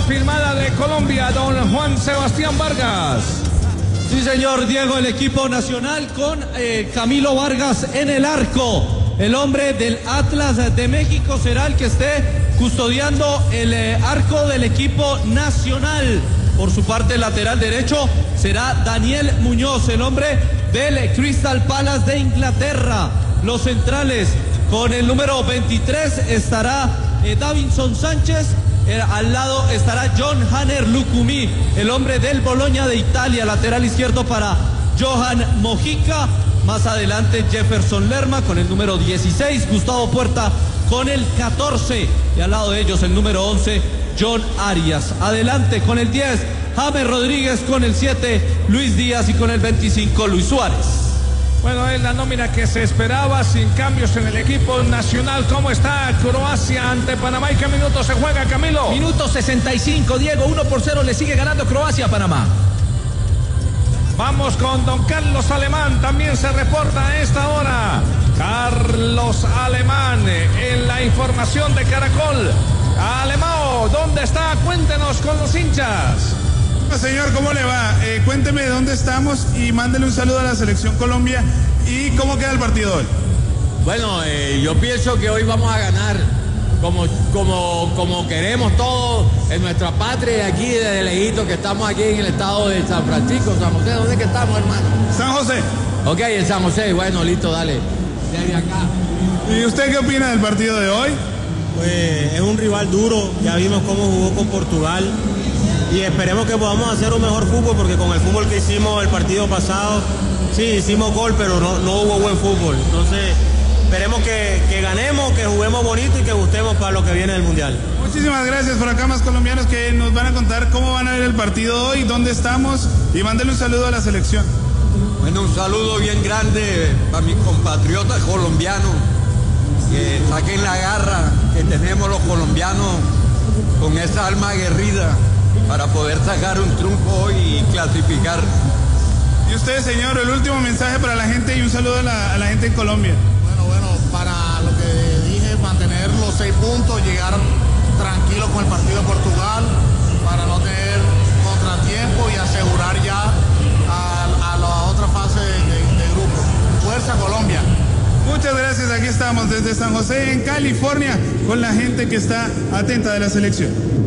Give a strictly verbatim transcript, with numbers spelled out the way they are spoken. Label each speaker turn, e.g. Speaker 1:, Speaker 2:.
Speaker 1: firmada de Colombia, don Juan Sebastián Vargas.
Speaker 2: Sí, señor Diego, el equipo nacional con eh, Camilo Vargas en el arco. El hombre del Atlas de México será el que esté custodiando el eh, arco del equipo nacional. Por su parte, lateral derecho será Daniel Muñoz, el hombre del Crystal Palace de Inglaterra. Los centrales, con el número veintitrés estará eh, Davinson Sánchez. Eh, al lado estará John Hanner Lucumí, el hombre del Bologna de Italia. Lateral izquierdo para Johan Mojica. Más adelante Jefferson Lerma con el número dieciséis. Gustavo Puerta con el catorce. Y al lado de ellos el número once, John Arias. Adelante con el diez, James Rodríguez, con el siete, Luis Díaz, y con el veinticinco, Luis Suárez.
Speaker 1: Bueno, es la nómina que se esperaba, sin cambios en el equipo nacional. ¿Cómo está Croacia ante Panamá y qué minutos se juega, Camilo?
Speaker 3: Minuto sesenta y cinco, Diego, uno por cero le sigue ganando Croacia a Panamá.
Speaker 1: Vamos con don Carlos Alemán, también se reporta a esta hora. Carlos Alemán, en la información de Caracol. Alemão, ¿dónde está? Cuéntenos con los hinchas.
Speaker 4: Señor, ¿cómo le va? Eh, cuénteme de dónde estamos y mándele un saludo a la Selección Colombia. ¿Y cómo queda el partido hoy?
Speaker 5: Bueno, eh, yo pienso que hoy vamos a ganar como, como, como queremos todos en nuestra patria, aquí desde lejito, que estamos aquí en el estado de San Francisco, San José. ¿Dónde es que estamos, hermano?
Speaker 4: San José.
Speaker 5: Ok, en San José. Bueno, listo, dale. Desde acá.
Speaker 4: ¿Y usted qué opina del partido de hoy?
Speaker 6: Pues es un rival duro, ya vimos cómo jugó con Portugal. Y esperemos que podamos hacer un mejor fútbol, porque con el fútbol que hicimos el partido pasado, sí, hicimos gol, pero no, no hubo buen fútbol. Entonces, esperemos que, que ganemos, que juguemos bonito y que gustemos para lo que viene del Mundial.
Speaker 4: Muchísimas gracias. Por acá más colombianos que nos van a contar cómo van a ver el partido hoy, dónde estamos, y mándale un saludo a la selección.
Speaker 7: Bueno, un saludo bien grande para mis compatriotas colombianos, que saquen la garra que tenemos los colombianos con esa alma aguerrida, para poder sacar un triunfo hoy y clasificar.
Speaker 4: Y usted, señor, el último mensaje para la gente y un saludo a la, a la gente en Colombia.
Speaker 8: Bueno, bueno, para lo que dije, mantener los seis puntos, llegar tranquilo con el partido de Portugal, para no tener contratiempo y asegurar ya a, a la otra fase de, de, de grupo. Fuerza Colombia.
Speaker 4: Muchas gracias, aquí estamos desde San José, en California, con la gente que está atenta de la selección.